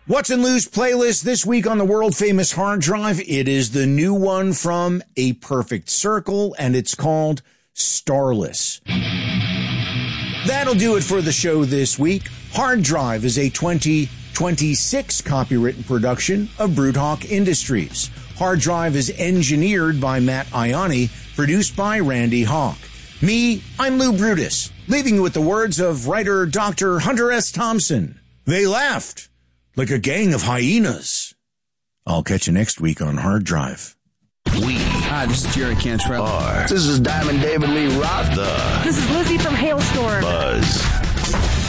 What's in Lou's playlist this week on the world-famous hard drive? It is the new one from A Perfect Circle, and it's called Starless. That'll do it for the show this week. Hard Drive is a 2026 copywritten production of Broodhawk Industries. Hard Drive is engineered by Matt Ianni, produced by Randy Hawk. Me, I'm Lou Brutus, leaving you with the words of writer Dr. Hunter S. Thompson. They laughed like a gang of hyenas. I'll catch you next week on Hard Drive. Hi, this is Jerry Cantrell. This is Diamond David Lee Roth. This is Lizzie from Hailstorm. Buzz.